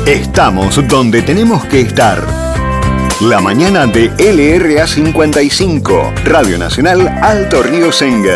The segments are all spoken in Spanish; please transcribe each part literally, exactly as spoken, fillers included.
Estamos donde tenemos que estar. La mañana de L R A cincuenta y cinco, Radio Nacional Alto Río Senguer.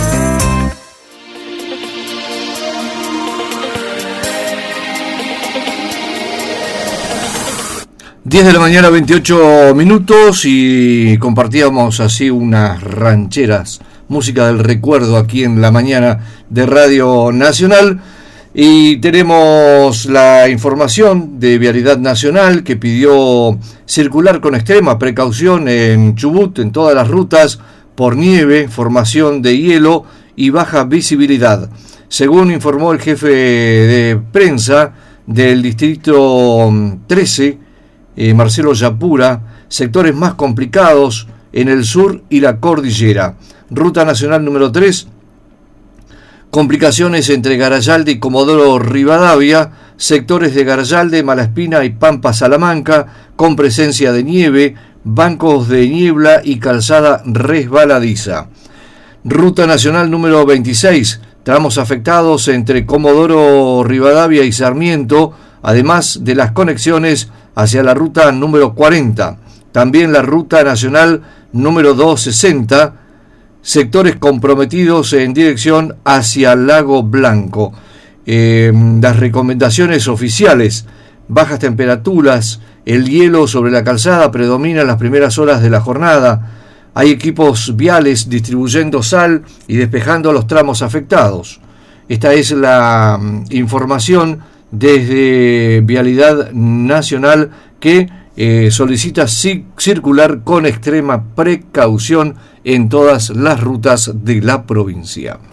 diez de la mañana, veintiocho minutos, y compartíamos así unas rancheras, música del recuerdo aquí en la mañana de Radio Nacional. Y tenemos la información de Vialidad Nacional, que pidió circular con extrema precaución en Chubut, en todas las rutas, por nieve, formación de hielo y baja visibilidad. Según informó el jefe de prensa del distrito trece, eh, Marcelo Yapura, sectores más complicados en el sur y la cordillera. Ruta Nacional número tres, complicaciones entre Garayalde y Comodoro Rivadavia, sectores de Garayalde, Malaspina y Pampa Salamanca, con presencia de nieve, bancos de niebla y calzada resbaladiza. Ruta Nacional número veintiséis, tramos afectados entre Comodoro Rivadavia y Sarmiento, además de las conexiones hacia la ruta número cuarenta. También la Ruta Nacional número doscientos sesenta, sectores comprometidos en dirección hacia Lago Blanco. Eh, las recomendaciones oficiales: bajas temperaturas, el hielo sobre la calzada predomina en las primeras horas de la jornada. Hay equipos viales distribuyendo sal y despejando los tramos afectados. Esta es la um, información desde Vialidad Nacional, que eh, solicita ci- circular con extrema precaución en todas las rutas de la provincia.